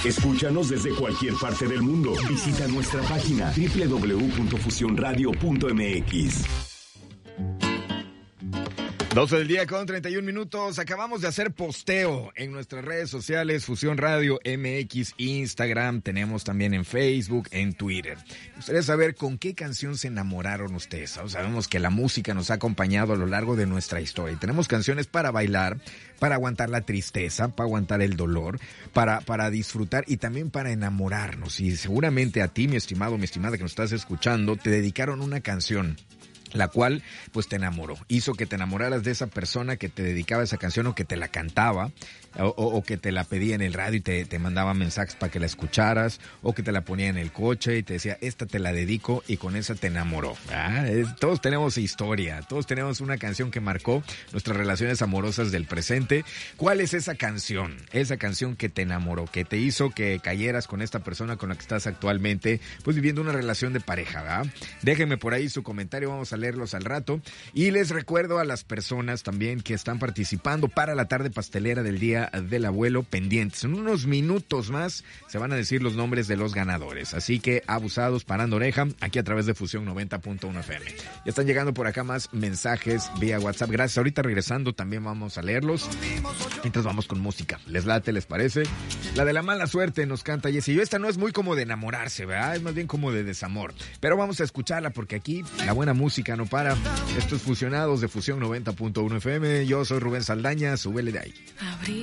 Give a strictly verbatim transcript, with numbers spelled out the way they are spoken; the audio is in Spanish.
Escúchanos desde cualquier parte del mundo. Visita nuestra página doble u doble u doble u punto fusión radio punto m x. doce del día con treinta y un minutos. Acabamos de hacer posteo en nuestras redes sociales, Fusión Radio M X, Instagram, tenemos también en Facebook, en Twitter. Me gustaría saber con qué canción se enamoraron ustedes. Sabemos que la música nos ha acompañado a lo largo de nuestra historia y tenemos canciones para bailar, para aguantar la tristeza, para aguantar el dolor, para, para disfrutar y también para enamorarnos. Y seguramente a ti, mi estimado, mi estimada que nos estás escuchando, te dedicaron una canción la cual pues te enamoró, hizo que te enamoraras de esa persona que te dedicaba esa canción o que te la cantaba o, o, o que te la pedía en el radio y te, te mandaba mensajes para que la escucharas o que te la ponía en el coche y te decía, esta te la dedico y con esa te enamoró. Ah, es, todos tenemos historia, todos tenemos una canción que marcó nuestras relaciones amorosas del presente. ¿Cuál es esa canción? Esa canción que te enamoró, que te hizo que cayeras con esta persona con la que estás actualmente pues viviendo una relación de pareja, ¿verdad? Déjenme por ahí su comentario, vamos a leerlos al rato. Y les recuerdo a las personas también que están participando para la tarde pastelera del Día del Abuelo pendientes. En unos minutos más se van a decir los nombres de los ganadores. Así que abusados, parando oreja, aquí a través de Fusión noventa punto uno F M. Ya están llegando por acá más mensajes vía WhatsApp. Gracias. Ahorita regresando también vamos a leerlos. Mientras vamos con música. ¿Les late, les parece? La de la mala suerte nos canta Jessie. Esta no es muy como de enamorarse, ¿verdad? Es más bien como de desamor. Pero vamos a escucharla porque aquí la buena música no para. Estos fusionados de Fusión noventa punto uno F M. Yo soy Rubén Saldaña. Súbele de ahí.